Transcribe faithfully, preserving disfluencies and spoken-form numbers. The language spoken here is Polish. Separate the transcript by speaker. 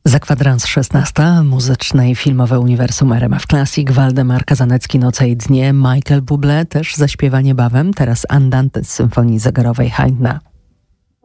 Speaker 1: Za kwadrans szesnasta, muzyczne i filmowe uniwersum R M F Classic, Waldemar Kazanecki, Noce i dnie, Michael Bublé też zaśpiewa niebawem, teraz Andante z Symfonii Zegarowej Haydna.